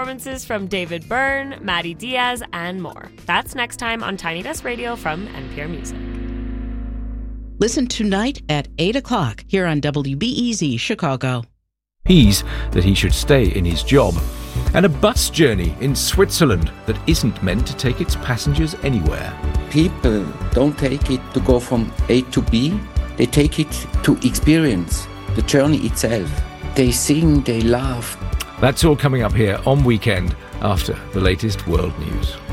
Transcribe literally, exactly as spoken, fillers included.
performances from David Byrne, Maddie Diaz, and more. That's next time on Tiny Desk Radio from N P R Music. Listen tonight at eight o'clock here on W B E Z Chicago. He's that he should stay in his job. And a bus journey in Switzerland that isn't meant to take its passengers anywhere. People don't take it to go from A to B. They take it to experience the journey itself. They sing, they laugh. That's all coming up here on Weekend after the latest world news.